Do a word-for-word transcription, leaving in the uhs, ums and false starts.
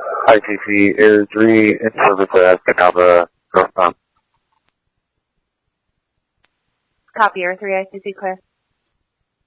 I C C Air three in service at Canava, Northbound. Copy, Air three, I C C clear.